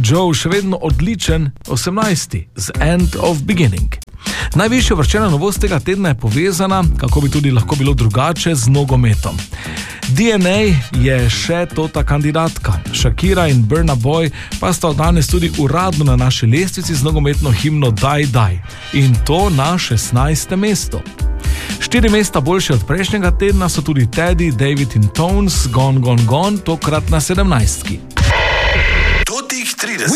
Joe še vedno odličen 18. z End of Beginning. Najvišja uvrščena novost tega tedna je povezana, kako bi tudi lahko bilo drugače, z nogometom. DNA je še tota kandidatka. Shakira in Burna Boy pa sta danes tudi uradno na naši lestvici z nogometno himno Die Die. In to na 16. mesto. 4 mesta boljše od prejšnjega tedna so tudi Teddy, David in Tones, Gone, Gone, Gone, tokrat na 17. Do tih 30.